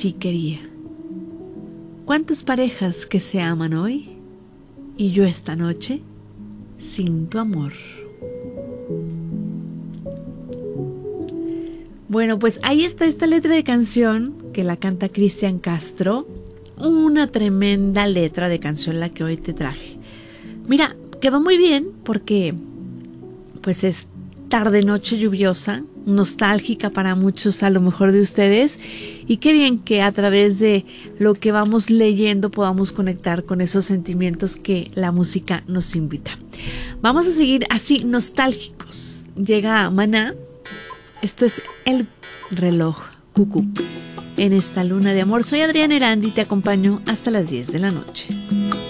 así quería. ¿Cuántas parejas que se aman hoy? Y yo esta noche sin tu amor. Bueno, pues ahí está esta letra de canción que la canta Cristian Castro. Una tremenda letra de canción la que hoy te traje. Mira, quedó muy bien porque pues es tarde noche lluviosa, nostálgica para muchos a lo mejor de ustedes, y qué bien que a través de lo que vamos leyendo podamos conectar con esos sentimientos que la música nos invita. Vamos a seguir así nostálgicos. Llega Maná. Esto es El Reloj Cucú. En esta luna de amor, soy Adriana Erandi y te acompaño hasta las 10 de la noche.